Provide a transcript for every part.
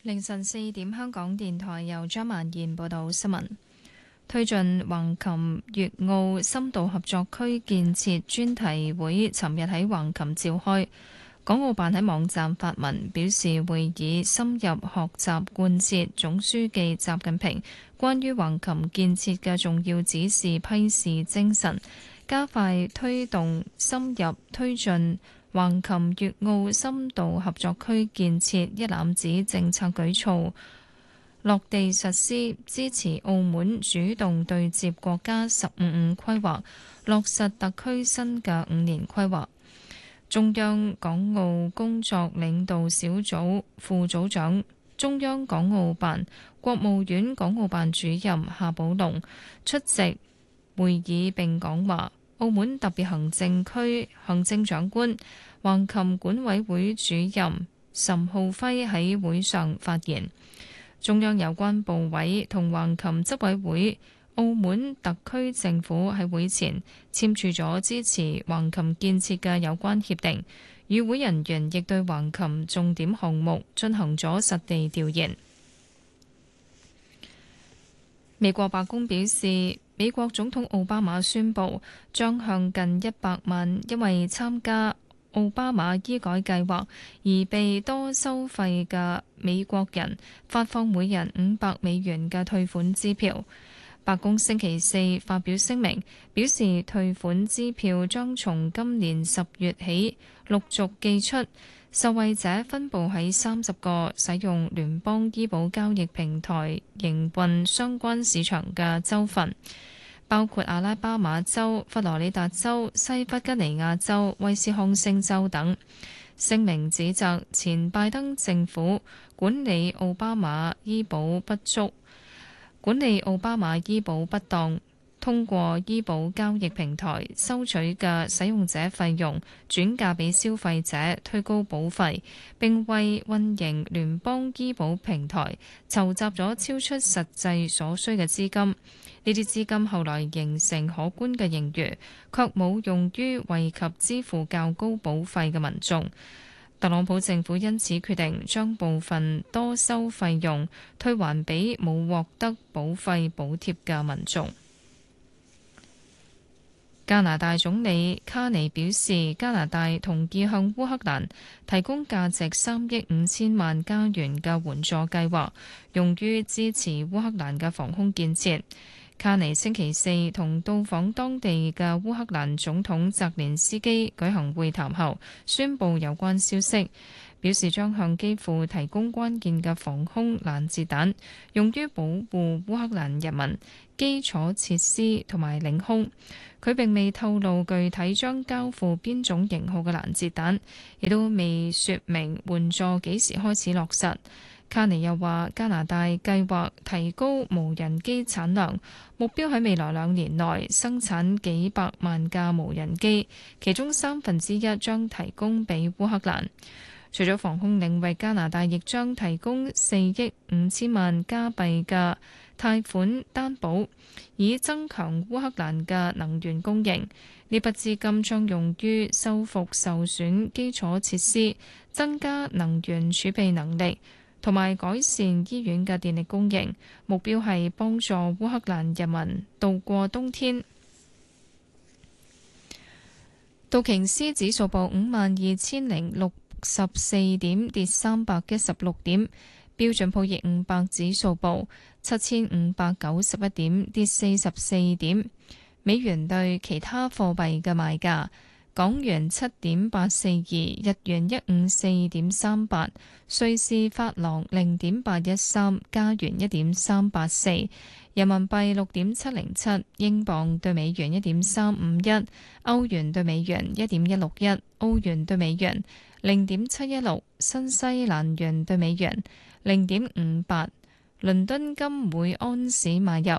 凌晨4點，香港電台由張曼燕報道新聞。推進橫琴粵澳深度合作區建設專題會尋日喺橫琴召開。港澳辦喺網站發文表示，會議深入學習貫徹總書記習近平關於橫琴建設嘅重要指示批示精神，加快推動深入推進橫琴粵澳深度合作區建設一攬子政策舉措落地實施，支持澳門主動對接國家15五規劃，落實特區新嘅5年規劃。中央港澳工作領導小組副組長、中央港澳辦、國務院港澳辦主任夏寶龍出席會議並講話。澳門特別行政區行政長官、橫琴管委會主任岑浩輝喺會上發言。中央有關部委同橫琴執委會、澳門特區政府喺會前簽署咗支持橫琴建設嘅有關協定，與會人員亦對橫琴重點項目進行咗實地調研。美國白宮表示，美國總統奧巴馬宣布將向近100萬因為參加奧巴馬醫改計劃而被多收費嘅美國人發放每人$500嘅退款支票。白宮星期四發表聲明，表示退款支票將從今年10月起陸續寄出，受惠者分佈喺30個使用聯邦醫保交易平台營運相關市場嘅州份，包括阿拉巴馬州、佛羅里達州、西弗吉尼亞州、威斯康星州等。聲明指責前拜登政府管理奧巴馬醫保不當，通過醫保交易平台收取嘅使用者費用轉嫁俾消費者，推高保費，並為運營聯邦醫保平台籌集咗超出實際所需嘅資金。呢啲資金後來形成可觀嘅盈餘，卻冇用於惠及支付較高保費嘅民眾。特朗普政府因此決定將部分多收費用退還俾冇獲得保費補貼嘅民眾。加拿大總理卡尼表示，加拿大同意向烏克蘭提供價值3億5千萬加元嘅援助計劃，用於支持烏克蘭嘅防空建設。卡尼星期四同到訪當地嘅烏克蘭總統澤連斯基舉行會談後，宣布有關消息，表示將向基輔提供關鍵嘅防空攔截彈，用於保護烏克蘭人民、基礎設施同埋領空。佢並未透露具體將交付邊種型號嘅攔截彈，亦都未說明援助幾時開始落實。卡尼又話，加拿大計劃提高無人機產量，目標喺未來2年內生產幾百萬架無人機，其中1/3將提供俾烏克蘭。除咗防空領域，加拿大亦將提供4億5千萬加幣嘅貸款擔保，以增強烏克蘭嘅能源供應。呢筆資金將用於修復受損基礎設施，增加能源儲備能力，同埋改善醫院嘅電力供應，目標係幫助烏克蘭人民度過冬天。道瓊斯指數報52,064點，跌316點；標準普爾500指數報7,591點，跌44點。美元對其他貨幣嘅賣價：港元7.842，日元154.38，瑞士法郎0.813，加元1.384，人民幣6.707，英鎊對美元1.351，歐元對美元1.161，澳元對美元0.716，新西蘭元對美元0.58。倫敦金每安士買入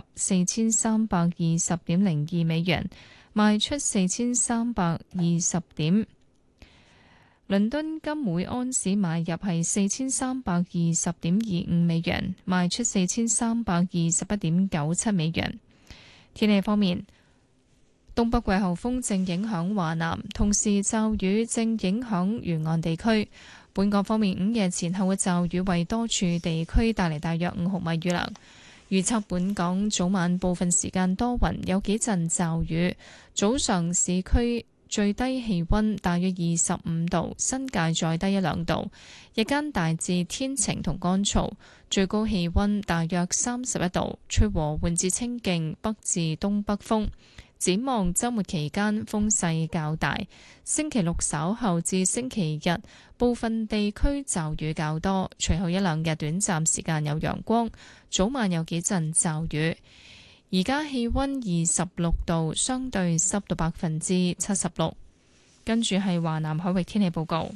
4320.02美元，賣出4320點。倫敦金每安士買入係4320.25美元，賣出4321.97美元。天氣方面，東北季候風正影響華南，同時驟雨正影響沿岸地區。 本港方面，午夜前後嘅驟雨為多處地區帶嚟大約5毫米雨量。預測本港早晚部分時間多雲，有幾陣驟雨。早上市區最低氣溫大約25度，新界再低1-2度。日間大致天晴同乾燥，最高氣溫大約31度，吹和緩至清勁北至東北風。展望週末期間風勢較大，星期六稍後至星期日部分地區驟雨較多，隨後1-2日短暫時間有陽光，早晚有幾陣驟雨。而家氣溫26度，相對濕度76%。跟住係華南海域天氣報告，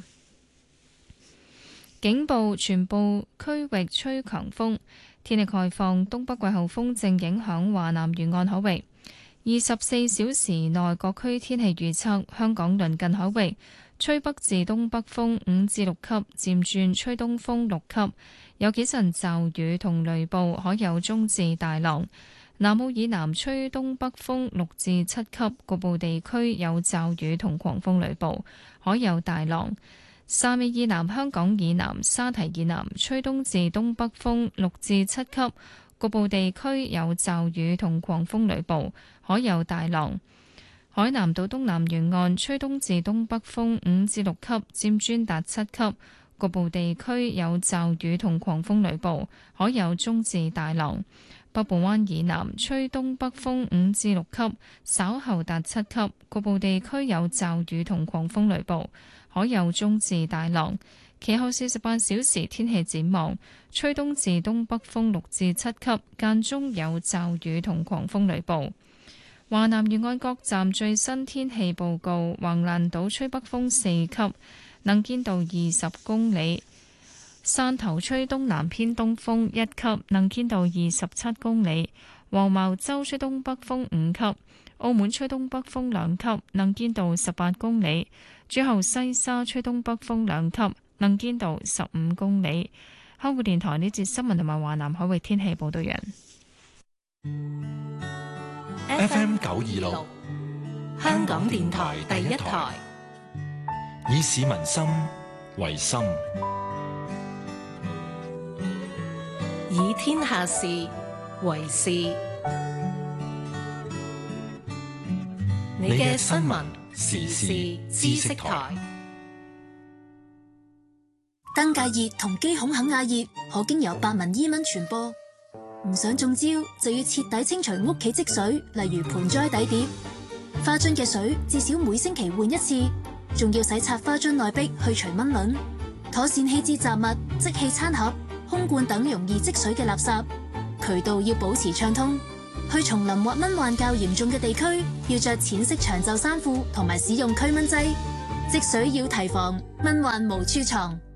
警報全部區域吹強風，天氣概況，東北季候風正影響華南沿岸海域。24小時內各區天氣預測：香港鄰近海域吹北至東北風5至6級，漸轉吹東風6級，有幾陣驟雨同雷暴，可有中至大浪。南澳以南吹東北風6至7級，局部地區有驟雨同狂風雷暴，可有大浪。汕尾以南、香港以南、沙堤以南吹東至東北風6至7級，局部地區有驟雨同狂風雷暴，可有大浪。海南島東南沿岸吹東至東北風5至6級，漸轉達7級，局部地區有驟雨同狂風雷暴，可有中至大浪。北部灣以南吹東北風5至6級，稍後達7級，局部地區有驟雨同狂風雷暴，可有中至大浪。其後48小時天氣展望，吹東至東北風6至7級，間中有驟雨同狂風雷暴。華南沿岸各站最新天氣報告：橫瀾島吹北風4級，能見度20公里；汕頭吹東南偏東風1級，能見度27公里；黃茅洲吹東北風5級；澳門吹東北風2級，能見度18公里；最後西沙吹東北風2級，能見度15公里。香港電台呢節新聞同埋華南海域天氣報道完。 FM 926，香港電台第一台，以市民心為心，以天下事為事。你嘅新聞時事知識台。 登革熱同肌孔肯亞熱可經由白紋伊蚊傳播。唔想中招，就要徹底清除屋企積水，例如盆栽底碟、花樽嘅水，至少每星期換一次。仲要洗刷花樽內壁，去除蚊卵。妥善棄置雜物，即棄餐盒、空罐等容易積水嘅垃圾。渠道要保持暢通。去叢林或蚊患較嚴重嘅地區，要着淺色長袖衫褲同埋使用驅蚊劑。積水要提防，蚊患無處藏。